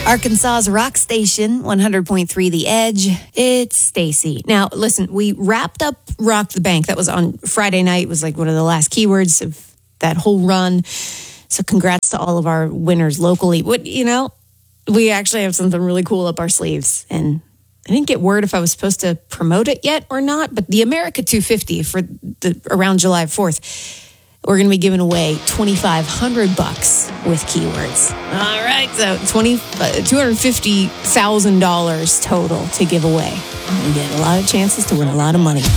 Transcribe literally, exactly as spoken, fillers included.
Arkansas's rock station, one hundred point three The Edge. It's Stacy. Now, listen, we wrapped up Rock the Bank. That was on Friday night. It was like one of the last keywords of that whole run. So congrats to all of our winners locally. What, you know, we actually have something really cool up our sleeves. And I didn't get word if I was supposed to promote it yet or not, but the America two fifty for the around July fourth. We're going to be giving away twenty-five hundred bucks with keywords. All right, so twenty, uh, two hundred fifty thousand dollars total to give away. You get a lot of chances to win a lot of money.